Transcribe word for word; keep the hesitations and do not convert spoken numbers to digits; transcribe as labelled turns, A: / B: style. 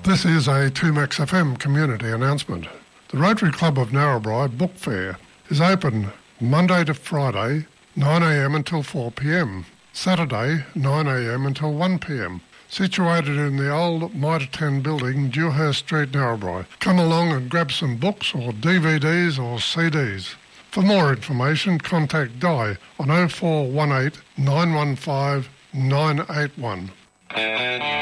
A: This is a two Max F M community announcement. The Rotary Club of Narrabri Book Fair is open Monday to Friday, nine a m until four p m, Saturday, nine a m until one p m, situated in the old Mitre ten building, Dewhurst Street, Narrabri. Come along and grab some books or D V Ds or C Ds. For more information, contact Di on oh four one eight, nine one five, nine eight one.